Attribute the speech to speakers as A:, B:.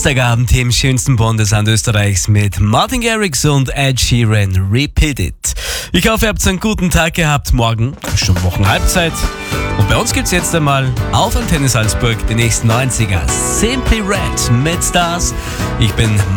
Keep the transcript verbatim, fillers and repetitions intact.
A: Dienstagabend im schönsten Bundesland Österreichs mit Martin Garrix und Ed Sheeran. Repeat it. Ich hoffe, ihr habt einen guten Tag gehabt. Morgen ist schon Wochenhalbzeit. Und bei uns gibt's jetzt einmal auf Antenne Salzburg die nächsten neunziger. Simply Red mit Stars. Ich bin